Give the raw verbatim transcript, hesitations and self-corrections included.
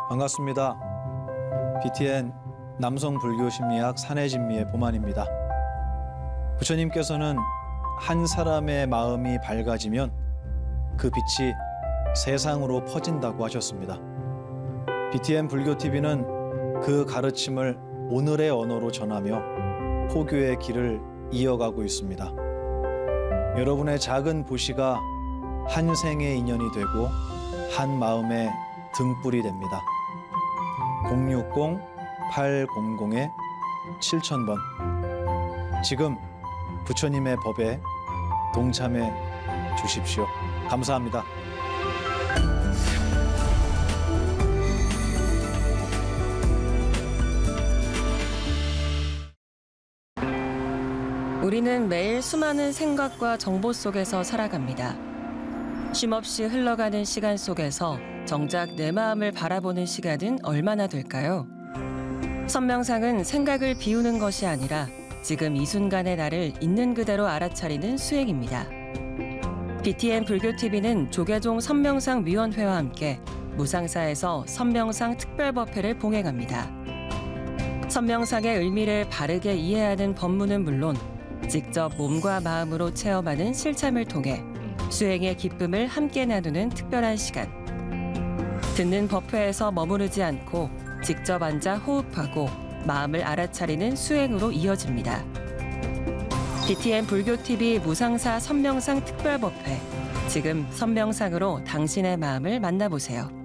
반갑습니다. 비티엔 남성 불교 심리학 사내진미의 보만입니다. 부처님께서는 한 사람의 마음이 밝아지면 그 빛이 세상으로 퍼진다고 하셨습니다. 비티엔 불교티비는 그 가르침을 오늘의 언어로 전하며 포교의 길을 이어가고 있습니다. 여러분의 작은 보시가 한 생의 인연이 되고 한 마음의 등불이 됩니다. 공육공 팔공공 칠천 번 지금 부처님의 법에 동참해 주십시오. 감사합니다. 우리는 매일 수많은 생각과 정보 속에서 살아갑니다. 쉼없이 흘러가는 시간 속에서 정작 내 마음을 바라보는 시간은 얼마나 될까요? 선명상은 생각을 비우는 것이 아니라 지금 이 순간의 나를 있는 그대로 알아차리는 수행입니다. 비티엔 불교티비는 조계종 선명상 위원회와 함께 무상사에서 선명상 특별법회를 봉행합니다. 선명상의 의미를 바르게 이해하는 법문은 물론 직접 몸과 마음으로 체험하는 실참을 통해 수행의 기쁨을 함께 나누는 특별한 시간. 듣는 법회에서 머무르지 않고 직접 앉아 호흡하고 마음을 알아차리는 수행으로 이어집니다. 비티엔 불교티비 무상사 선명상 특별법회. 지금 선명상으로 당신의 마음을 만나보세요.